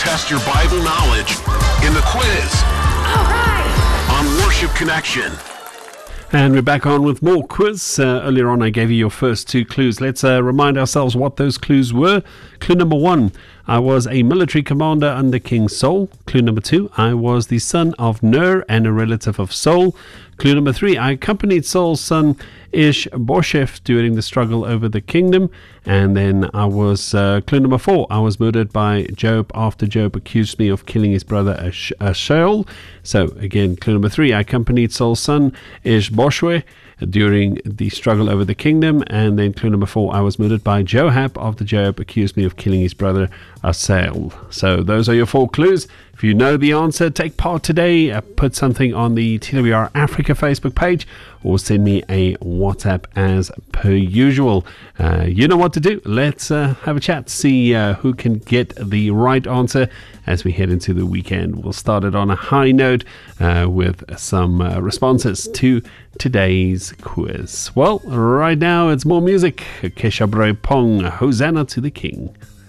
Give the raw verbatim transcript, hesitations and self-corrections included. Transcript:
test your Bible knowledge in the quiz. All right. On Worship Connection. And we're back on with more quiz. Uh, earlier on, I gave you your first two clues. Let's uh, remind ourselves what those clues were. Clue number one, I was a military commander under King Saul. Clue number two, I was the son of Ner and a relative of Saul. Clue number three, I accompanied Saul's son Ish-bosheth during the struggle over the kingdom. And then I was, uh, clue number four, I was murdered by Job after Job accused me of killing his brother Ash- Ashael. So again, clue number three, I accompanied Saul's son Ish-bosheth during the struggle over the kingdom. And then clue number four, I was murdered by Joab after Job accused me of killing his brother Asahel. So those are your four clues. If you know the answer, take part today. Uh, put something on the T W R Africa Facebook page or send me a WhatsApp as per usual. Uh, you know what to do. Let's uh, have a chat, see uh, who can get the right answer as we head into the weekend. We'll start it on a high note uh, with some uh, responses to today's quiz. Well, right now it's more music. Kesha Bray Pong, Hosanna to the King.